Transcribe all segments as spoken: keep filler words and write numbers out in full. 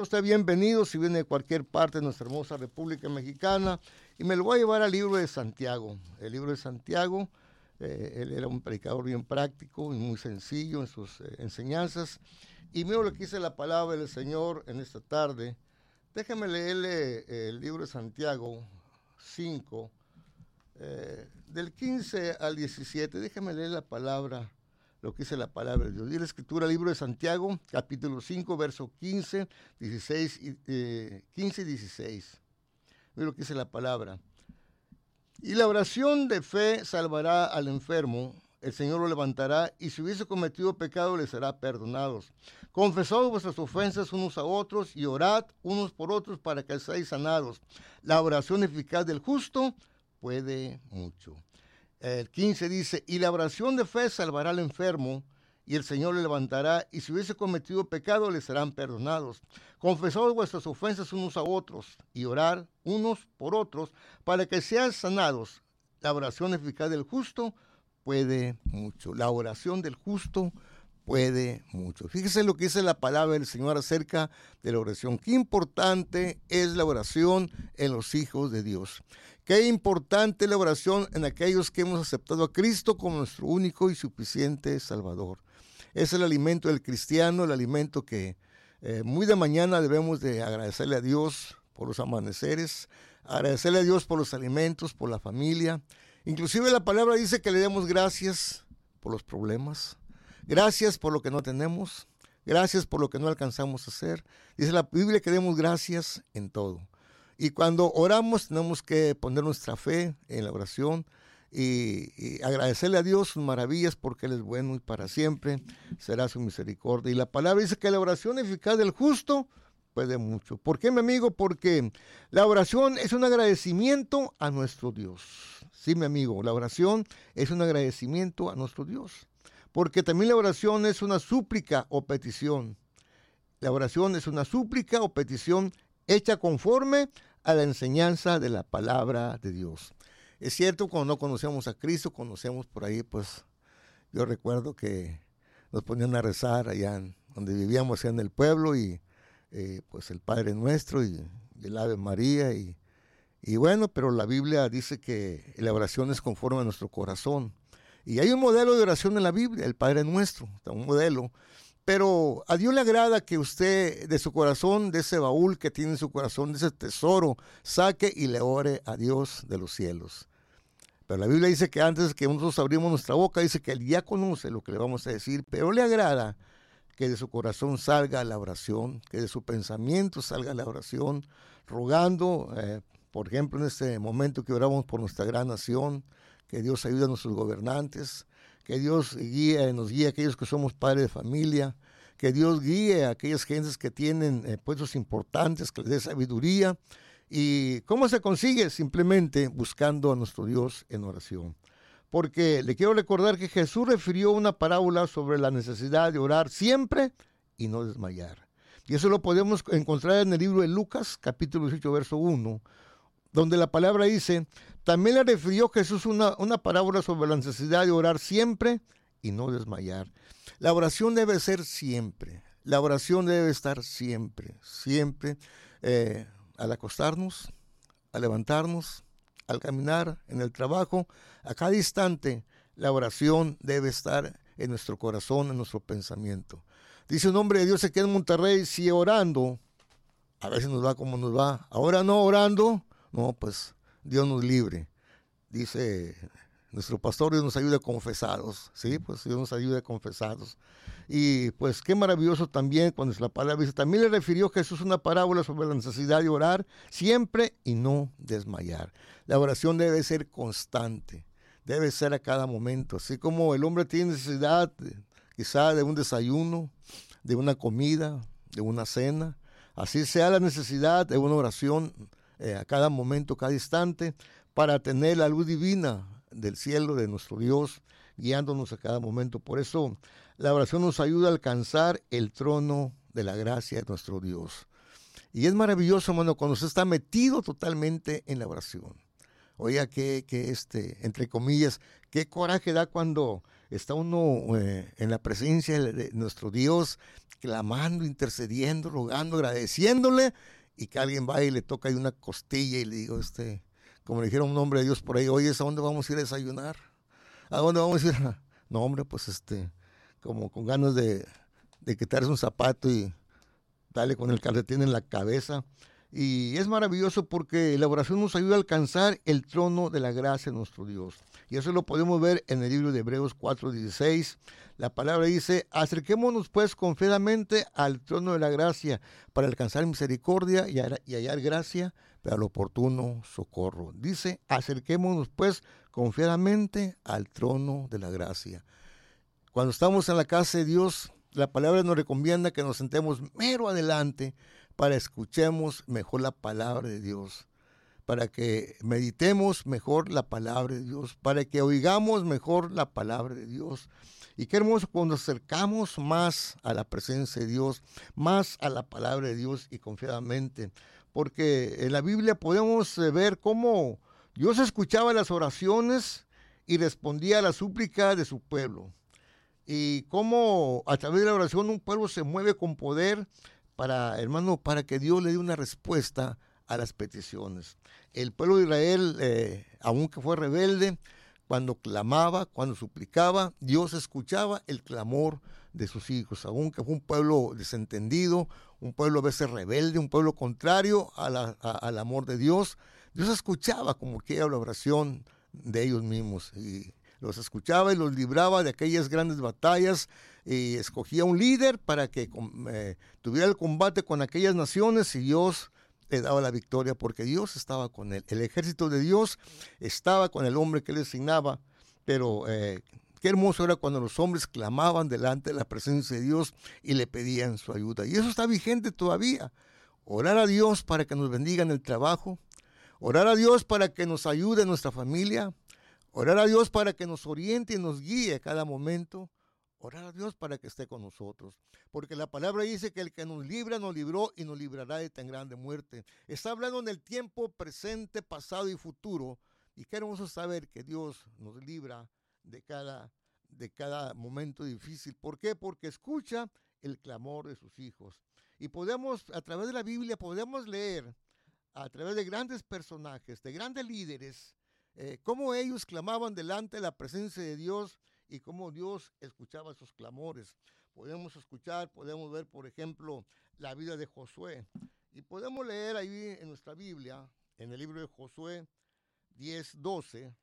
Usted bienvenido si viene de cualquier parte de nuestra hermosa República Mexicana, y me lo voy a llevar al libro de Santiago. El libro de Santiago, eh, él era un predicador bien práctico y muy sencillo en sus eh, enseñanzas, y miro lo que dice la palabra del Señor en esta tarde. Déjeme leerle eh, el libro de Santiago cinco, eh, del quince al diecisiete. Déjeme leer la palabra, lo que dice la palabra de Dios. Dice la Escritura, libro de Santiago, capítulo cinco, verso quince, dieciséis, eh, quince y dieciséis. Mira lo que dice la palabra. Y la oración de fe salvará al enfermo, el Señor lo levantará, y si hubiese cometido pecado, le será perdonados. Confesad vuestras ofensas unos a otros, y orad unos por otros para que seáis sanados. La oración eficaz del justo puede mucho. El quince dice, y la oración de fe salvará al enfermo, y el Señor le levantará, y si hubiese cometido pecado, le serán perdonados. Confesad vuestras ofensas unos a otros, y orar unos por otros, para que sean sanados. La oración eficaz del justo puede mucho. La oración del justo puede mucho. Fíjese lo que dice la palabra del Señor acerca de la oración. Qué importante es la oración en los hijos de Dios. Qué importante es la oración en aquellos que hemos aceptado a Cristo como nuestro único y suficiente Salvador. Es el alimento del cristiano, el alimento que eh, muy de mañana debemos de agradecerle a Dios por los amaneceres, agradecerle a Dios por los alimentos, por la familia. Inclusive la palabra dice que le demos gracias por los problemas, gracias por lo que no tenemos, gracias por lo que no alcanzamos a hacer. Dice la Biblia que demos gracias en todo. Y cuando oramos tenemos que poner nuestra fe en la oración y, y agradecerle a Dios sus maravillas, porque Él es bueno y para siempre será su misericordia. Y la palabra dice que la oración eficaz del justo puede mucho. ¿Por qué, mi amigo? Porque la oración es un agradecimiento a nuestro Dios. Sí, mi amigo, la oración es un agradecimiento a nuestro Dios. Porque también la oración es una súplica o petición. La oración es una súplica o petición hecha conforme a la enseñanza de la palabra de Dios. Es cierto, cuando no conocemos a Cristo, conocemos por ahí, pues, yo recuerdo que nos ponían a rezar allá en, donde vivíamos, allá en el pueblo, y eh, pues el Padre Nuestro y, y el Ave María, y, y bueno, pero la Biblia dice que la oración es conforme a nuestro corazón. Y hay un modelo de oración en la Biblia, el Padre Nuestro, está un modelo. Pero a Dios le agrada que usted de su corazón, de ese baúl que tiene en su corazón, de ese tesoro, saque y le ore a Dios de los cielos. Pero la Biblia dice que antes que nosotros abrimos nuestra boca, dice que Él ya conoce lo que le vamos a decir, pero le agrada que de su corazón salga la oración, que de su pensamiento salga la oración, rogando, eh, por ejemplo, en este momento que oramos por nuestra gran nación, que Dios ayude a nuestros gobernantes, que Dios guíe, nos guíe a aquellos que somos padres de familia, que Dios guíe a aquellas gentes que tienen eh, puestos importantes, que les dé sabiduría. ¿Y cómo se consigue? Simplemente buscando a nuestro Dios en oración. Porque le quiero recordar que Jesús refirió una parábola sobre la necesidad de orar siempre y no desmayar. Y eso lo podemos encontrar en el libro de Lucas, capítulo dieciocho, verso uno, donde la palabra dice, también le refirió Jesús una, una parábola sobre la necesidad de orar siempre y no desmayar. La oración debe ser siempre, la oración debe estar siempre, siempre, eh, al acostarnos, al levantarnos, al caminar, en el trabajo, a cada instante, la oración debe estar en nuestro corazón, en nuestro pensamiento. Dice un hombre de Dios aquí en Monterrey, si orando, a veces nos va como nos va, ahora no orando, no, pues Dios nos libre. Dice nuestro pastor, Dios nos ayuda confesados, ¿sí? Pues Dios nos ayuda confesados. Y pues qué maravilloso también cuando la palabra dice, también le refirió Jesús una parábola sobre la necesidad de orar siempre y no desmayar. La oración debe ser constante, debe ser a cada momento. Así como el hombre tiene necesidad quizá de un desayuno, de una comida, de una cena, así sea la necesidad de una oración eh, a cada momento, cada instante, para tener la luz divina del cielo de nuestro Dios guiándonos a cada momento. Por eso la oración nos ayuda a alcanzar el trono de la gracia de nuestro Dios. Y es maravilloso, hermano, cuando usted está metido totalmente en la oración. Oiga, que, que este, entre comillas, qué coraje da cuando está uno eh, en la presencia de, de nuestro Dios, clamando, intercediendo, rogando, agradeciéndole, y que alguien va y le toca ahí una costilla y le digo, este, como le dijeron un hombre de Dios por ahí, oye, ¿a dónde vamos a ir a desayunar? ¿A dónde vamos a ir? No, hombre, pues este, como con ganas de, de quitarse un zapato y darle con el calcetín en la cabeza. Y es maravilloso porque la oración nos ayuda a alcanzar el trono de la gracia de nuestro Dios. Y eso lo podemos ver en el libro de Hebreos cuatro dieciséis. La palabra dice, acerquémonos pues confiadamente al trono de la gracia para alcanzar misericordia y hallar gracia para el oportuno socorro. Dice, acerquémonos pues confiadamente al trono de la gracia. Cuando estamos en la casa de Dios, la palabra nos recomienda que nos sentemos mero adelante para escuchemos mejor la palabra de Dios, para que meditemos mejor la palabra de Dios, para que oigamos mejor la palabra de Dios. Y qué hermoso cuando nos acercamos más a la presencia de Dios, más a la palabra de Dios y confiadamente, porque en la Biblia podemos ver cómo Dios escuchaba las oraciones y respondía a la súplica de su pueblo. Y cómo a través de la oración un pueblo se mueve con poder para, hermano, para que Dios le dé una respuesta a las peticiones. El pueblo de Israel, eh, aunque fue rebelde, cuando clamaba, cuando suplicaba, Dios escuchaba el clamor de sus hijos. Aunque fue un pueblo desentendido, un pueblo a veces rebelde, un pueblo contrario a la, a, al amor de Dios, Dios escuchaba como quiera la oración de ellos mismos. Y los escuchaba y los libraba de aquellas grandes batallas y escogía un líder para que eh, tuviera el combate con aquellas naciones y Dios le daba la victoria porque Dios estaba con él. El ejército de Dios estaba con el hombre que él designaba, pero eh, qué hermoso era cuando los hombres clamaban delante de la presencia de Dios y le pedían su ayuda. Y eso está vigente todavía. Orar a Dios para que nos bendiga en el trabajo, orar a Dios para que nos ayude en nuestra familia, orar a Dios para que nos oriente y nos guíe a cada momento. Orar a Dios para que esté con nosotros. Porque la palabra dice que el que nos libra, nos libró y nos librará de tan grande muerte. Está hablando en el tiempo presente, pasado y futuro. Y qué hermoso saber que Dios nos libra de cada, de cada momento difícil. ¿Por qué? Porque escucha el clamor de sus hijos. Y podemos, a través de la Biblia, podemos leer a través de grandes personajes, de grandes líderes, Eh, cómo ellos clamaban delante de la presencia de Dios y cómo Dios escuchaba sus clamores. Podemos escuchar, podemos ver, por ejemplo, la vida de Josué. Y podemos leer ahí en nuestra Biblia, en el libro de Josué diez, doce.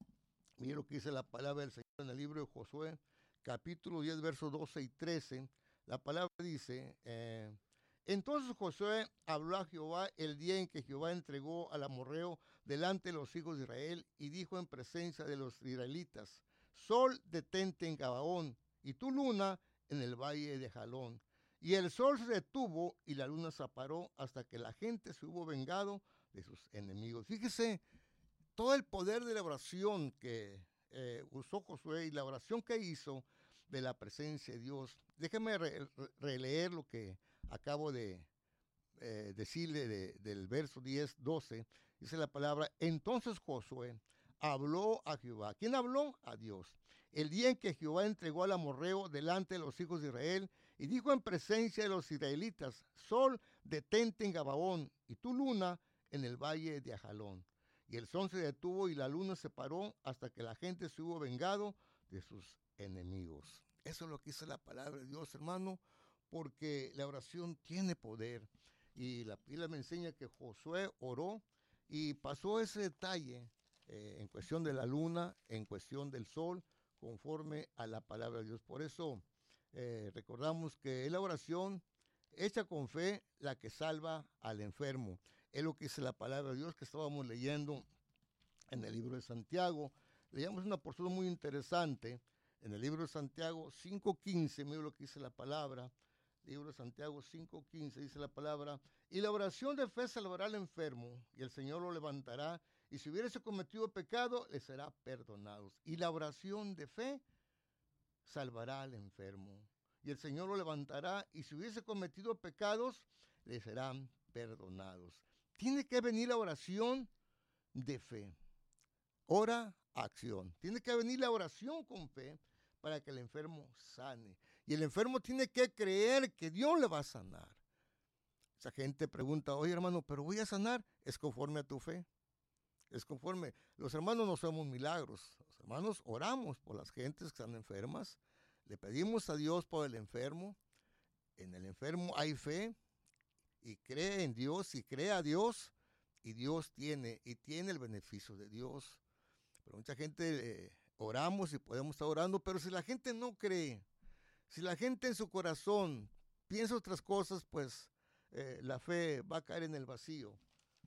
Mire lo que dice la palabra del Señor en el libro de Josué, capítulo diez, versos doce y trece. La palabra dice... Eh, Entonces Josué habló a Jehová el día en que Jehová entregó al amorreo delante de los hijos de Israel y dijo en presencia de los israelitas, Sol, detente en Gabaón y tu luna en el valle de Jalón. Y el sol se detuvo y la luna se paró hasta que la gente se hubo vengado de sus enemigos. Fíjese todo el poder de la oración que eh, usó Josué y la oración que hizo de la presencia de Dios. Déjeme re, re, releer lo que acabo de eh, decirle de, del verso diez, doce, dice la palabra, entonces Josué habló a Jehová. ¿Quién habló? A Dios. El día en que Jehová entregó al amorreo delante de los hijos de Israel y dijo en presencia de los israelitas, Sol, detente en Gabaón y tu luna en el valle de Ajalón. Y el sol se detuvo y la luna se paró hasta que la gente se hubo vengado de sus enemigos. Eso es lo que dice la palabra de Dios, hermano, porque la oración tiene poder. Y la Biblia me enseña que Josué oró y pasó ese detalle eh, en cuestión de la luna, en cuestión del sol, conforme a la palabra de Dios. Por eso eh, recordamos que es la oración hecha con fe la que salva al enfermo. Es lo que dice la palabra de Dios que estábamos leyendo en el libro de Santiago. Leíamos una porción muy interesante en el libro de Santiago cinco quince, mira lo que dice la palabra. Libro de Santiago cinco quince dice la palabra, y la oración de fe salvará al enfermo, y el Señor lo levantará, y si hubiese cometido pecado, le será perdonado. Y la oración de fe salvará al enfermo, y el Señor lo levantará, y si hubiese cometido pecados, le serán perdonados. Tiene que venir la oración de fe. Ora, acción. Tiene que venir la oración con fe para que el enfermo sane. Y el enfermo tiene que creer que Dios le va a sanar. Esa gente pregunta, oye hermano, ¿pero voy a sanar? Es conforme a tu fe. Es conforme. Los hermanos no somos milagros. Los hermanos oramos por las gentes que están enfermas. Le pedimos a Dios por el enfermo. En el enfermo hay fe y cree en Dios y cree a Dios. Y Dios tiene, y tiene el beneficio de Dios. Pero mucha gente... Eh, oramos y podemos estar orando, pero si la gente no cree, si la gente en su corazón piensa otras cosas, pues eh, la fe va a caer en el vacío.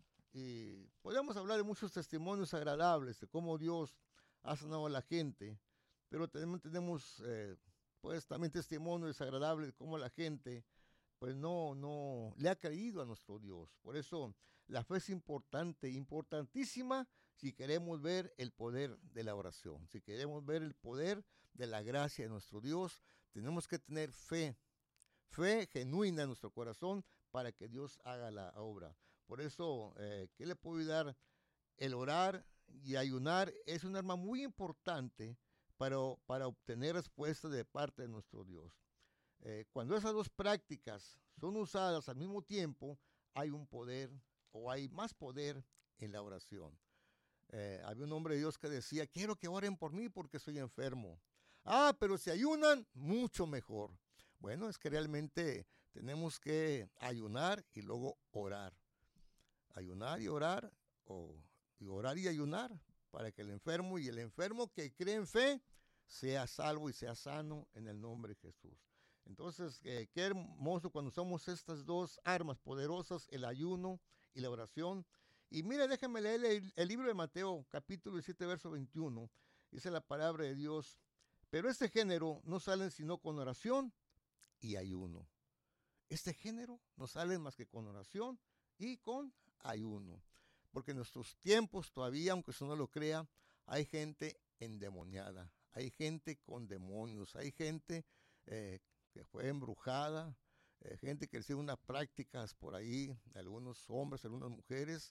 Y podemos hablar de muchos testimonios agradables de cómo Dios ha sanado a la gente, pero tenemos, tenemos eh, pues también testimonios desagradables de cómo la gente pues no, no le ha creído a nuestro Dios. Por eso la fe es importante, importantísima si queremos ver el poder de la oración. Si queremos ver el poder de la gracia de nuestro Dios, tenemos que tener fe, fe genuina en nuestro corazón para que Dios haga la obra. Por eso, eh, ¿qué le puedo ayudar? El orar y ayunar es un arma muy importante para, para obtener respuesta de parte de nuestro Dios. Eh, cuando esas dos prácticas son usadas al mismo tiempo, hay un poder o hay más poder en la oración. Eh, había un hombre de Dios que decía, quiero que oren por mí porque soy enfermo. Ah, pero si ayunan, mucho mejor. Bueno, es que realmente tenemos que ayunar y luego orar. Ayunar y orar, o y orar y ayunar, para que el enfermo y el enfermo que cree en fe sea salvo y sea sano en el nombre de Jesús. Entonces, eh, qué hermoso cuando somos estas dos armas poderosas, el ayuno y la oración. Y mire, déjame leer el, el libro de Mateo, capítulo diecisiete, verso veintiuno. Dice la palabra de Dios, pero este género no sale sino con oración y ayuno. Este género no sale más que con oración y con ayuno. Porque en nuestros tiempos todavía, aunque usted no lo crea, hay gente endemoniada, hay gente con demonios, hay gente eh, que fue embrujada, eh, gente que recibe unas prácticas por ahí, algunos hombres, algunas mujeres,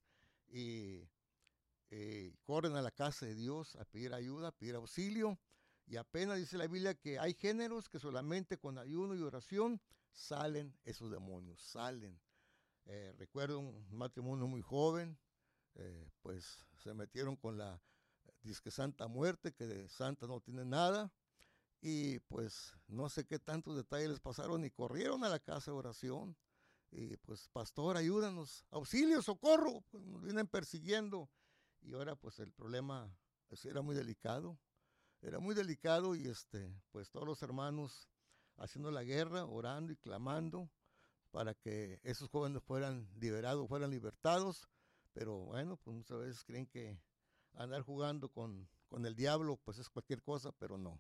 y eh, corren a la casa de Dios a pedir ayuda, a pedir auxilio, y apenas dice la Biblia que hay géneros que solamente con ayuno y oración salen esos demonios, salen. Eh, recuerdo un matrimonio muy joven, eh, pues se metieron con la disque Santa Muerte, que de santa no tiene nada, y pues no sé qué tantos detalles les pasaron y corrieron a la casa de oración y pues pastor, ayúdanos, auxilio, socorro, pues nos vienen persiguiendo. Y ahora pues el problema pues, era muy delicado, era muy delicado y este pues todos los hermanos haciendo la guerra, orando y clamando para que esos jóvenes fueran liberados, fueran libertados, pero bueno, pues muchas veces creen que andar jugando con, con el diablo pues es cualquier cosa, pero no.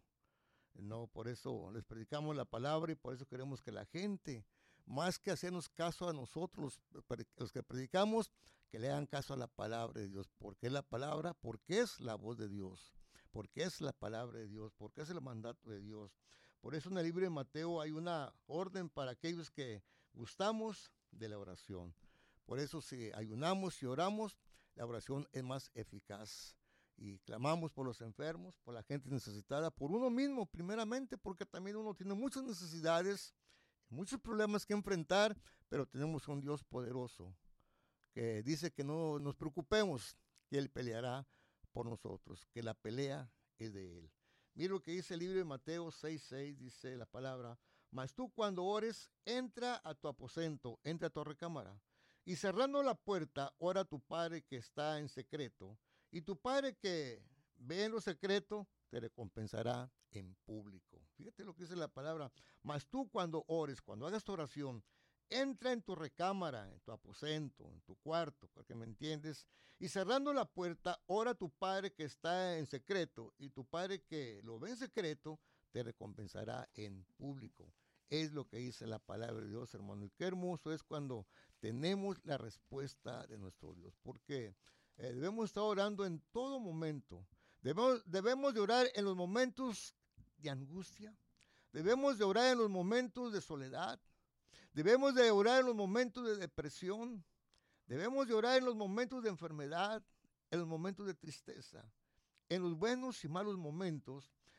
No, por eso les predicamos la palabra y por eso queremos que la gente, más que hacernos caso a nosotros, los que predicamos, que le hagan caso a la palabra de Dios. ¿Por qué la palabra? Porque es la voz de Dios. Porque es la palabra de Dios. Porque es el mandato de Dios. Por eso en el libro de Mateo hay una orden para aquellos que gustamos de la oración. Por eso si ayunamos y oramos, la oración es más eficaz. Y clamamos por los enfermos, por la gente necesitada, por uno mismo primeramente, porque también uno tiene muchas necesidades, muchos problemas que enfrentar, pero tenemos un Dios poderoso que dice que no nos preocupemos, que Él peleará por nosotros, que la pelea es de Él. Mira lo que dice el libro de Mateo seis seis, dice la palabra, mas tú cuando ores, entra a tu aposento, entra a tu recámara, y cerrando la puerta, ora a tu Padre que está en secreto, y tu Padre que ve en lo secreto, te recompensará en público. Fíjate lo que dice la palabra. Mas tú cuando ores, cuando hagas tu oración, entra en tu recámara, en tu aposento, en tu cuarto, porque me entiendes, y cerrando la puerta, ora a tu Padre que está en secreto, y tu Padre que lo ve en secreto, te recompensará en público. Es lo que dice la palabra de Dios, hermano. Y qué hermoso es cuando tenemos la respuesta de nuestro Dios, porque Eh, debemos estar orando en todo momento. Debemos, debemos de orar en los momentos de angustia. Debemos de orar en los momentos de soledad. Debemos de orar en los momentos de depresión. Debemos de orar en los momentos de enfermedad, en los momentos de tristeza. En los buenos y malos momentos,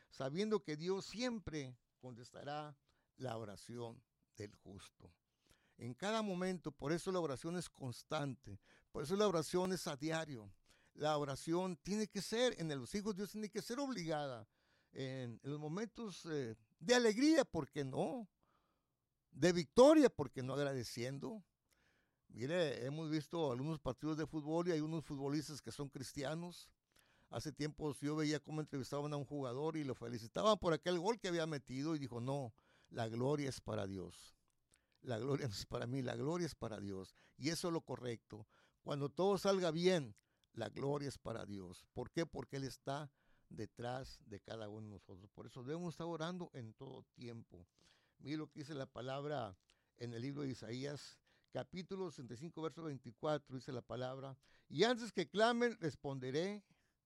sabiendo que Dios siempre contestará la oración del justo. En cada momento, por eso la oración es constante, por eso la oración es a diario. La oración tiene que ser, en los hijos de Dios tiene que ser obligada, en, en los momentos eh, de alegría, ¿por qué no? De victoria, ¿por qué no? Agradeciendo. Mire, hemos visto algunos partidos de fútbol y hay unos futbolistas que son cristianos. Hace tiempo yo veía cómo entrevistaban a un jugador y lo felicitaban por aquel gol que había metido y dijo, no, la gloria es para Dios. La gloria no es para mí, la gloria es para Dios. Y eso es lo correcto. Cuando todo salga bien, la gloria es para Dios. ¿Por qué? Porque Él está detrás de cada uno de nosotros. Por eso debemos estar orando en todo tiempo. Mire lo que dice la palabra en el libro de Isaías, capítulo sesenta y cinco, verso veinticuatro, dice la palabra, y antes que clamen, responderé,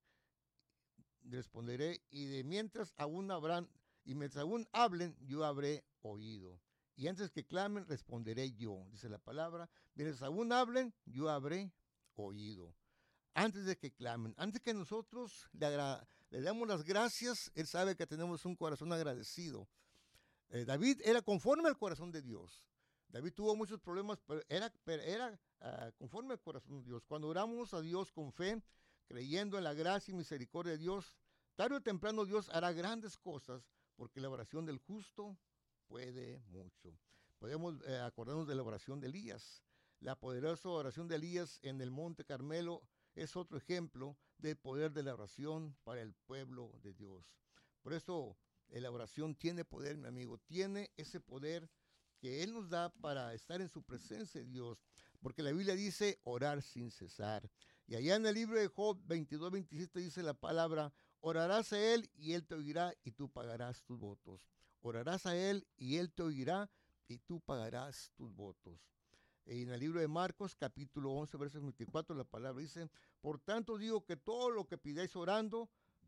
responderé, y de mientras aún habrán, y mientras aún hablen, yo habré oído. Y antes que clamen, responderé yo, dice la palabra. Mientras aún hablen, yo habré oído. Antes de que clamen, antes que nosotros le, agra- le damos las gracias, Él sabe que tenemos un corazón agradecido. Eh, David era conforme al corazón de Dios. David tuvo muchos problemas, pero era, pero era uh, conforme al corazón de Dios. Cuando oramos a Dios con fe, creyendo en la gracia y misericordia de Dios, tarde o temprano Dios hará grandes cosas, porque la oración del justo puede mucho. Podemos eh, acordarnos de la oración de Elías. La poderosa oración de Elías en el Monte Carmelo es otro ejemplo del poder de la oración para el pueblo de Dios. Por eso eh, la oración tiene poder, mi amigo, tiene ese poder que Él nos da para estar en su presencia de Dios, porque la Biblia dice orar sin cesar. Y allá en el libro de Job veintidós, veintisiete dice la palabra, orarás a Él y Él te oirá y tú pagarás tus votos. Orarás a Él y Él te oirá y tú pagarás tus votos. Y en el libro de Marcos, capítulo once, verso veinticuatro, la palabra dice, por tanto digo que todo lo que pidáis orando,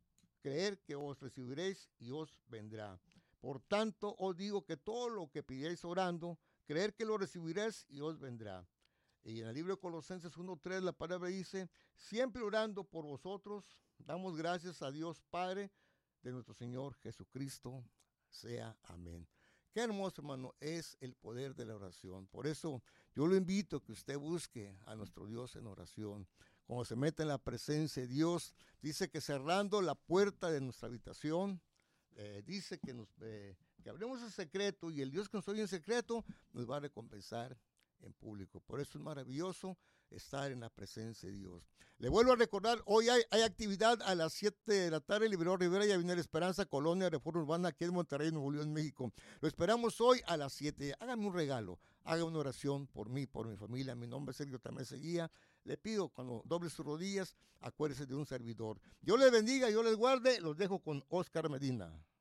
creer que os recibiréis y os vendrá. Por tanto, os digo que todo lo que pidáis orando, creer que lo recibiréis y os vendrá. Y en el libro de Colosenses uno tres, la palabra dice, siempre orando por vosotros, damos gracias a Dios Padre de nuestro Señor Jesucristo, sea amén. Qué hermoso, hermano, es el poder de la oración. Por eso yo lo invito a que usted busque a nuestro Dios en oración. Cuando se meta en la presencia de Dios, dice que cerrando la puerta de nuestra habitación, eh, dice que, nos, eh, que abrimos el secreto y el Dios que nos oye en secreto nos va a recompensar en público. Por eso es maravilloso estar en la presencia de Dios. Le vuelvo a recordar, hoy hay, hay actividad a las siete de la tarde, Liberó Rivera y Avenida Esperanza, Colonia Reforma Urbana, aquí en Monterrey, Nuevo León, México. Lo esperamos hoy a las siete. Hágame un regalo, haga una oración por mí, por mi familia. Mi nombre es Sergio Tamés Seguía. Le pido, cuando doble sus rodillas, acuérdese de un servidor. Dios les bendiga, Dios les guarde. Los dejo con Oscar Medina.